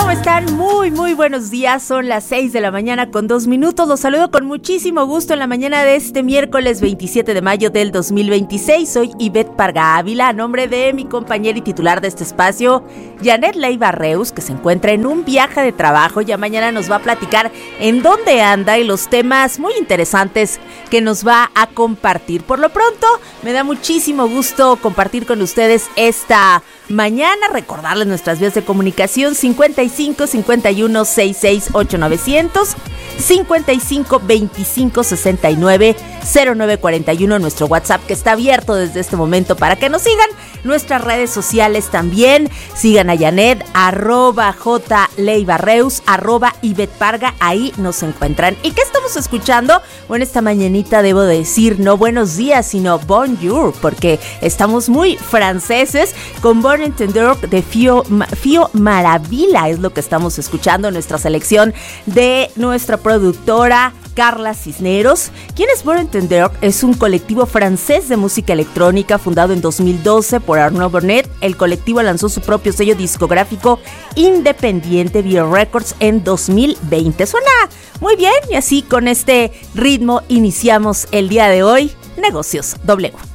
¿Cómo están? Muy buenos días. Son las 6 de la mañana con 2 minutos. Los saludo con muchísimo gusto en la mañana de este miércoles 27 de mayo del 2026. Soy Ivette Parga Ávila, a nombre de mi compañera y titular de este espacio, Janet Leiva Reus, que se encuentra en un viaje de trabajo. Ya mañana nos va a platicar en dónde anda y los temas muy interesantes que nos va a compartir. Por lo pronto, me da muchísimo gusto compartir con ustedes esta mañana, recordarles nuestras vías de comunicación: 55 51 66 8900, 55 25 69 0941, nuestro WhatsApp, que está abierto desde este momento para que nos sigan. Nuestras redes sociales también, sigan a Janet, @JLeivaReus, @IvetteParga, ahí nos encuentran. ¿Y qué estamos escuchando? Bueno, esta mañanita debo decir no buenos días, sino bonjour, porque estamos muy franceses con Bon Entendeur de Fio Maravilla, es lo que estamos escuchando, nuestra selección de nuestra productora Carla Cisneros. ¿Quién es Bon Entendeur? Es un colectivo francés de música electrónica fundado en 2012 por Arnaud Bonnet. El colectivo lanzó su propio sello discográfico independiente, Bio Records, en 2020. Suena muy bien y así con este ritmo iniciamos el día de hoy, Negocios W.